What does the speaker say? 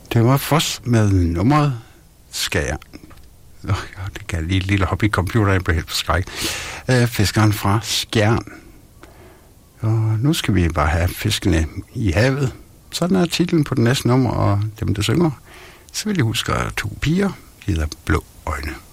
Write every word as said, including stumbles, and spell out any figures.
Det var først med nummeret Skjern. Oh, ja, det kan lige et lille hobbycomputer, jeg blev helt forskrækket. Uh, fiskeren fra Skjern. Og nu skal vi bare have fiskene i havet. Sådan er titlen på den næste nummer, og dem, der synger. Så vil jeg huske, at to piger hedder Blå Øjne.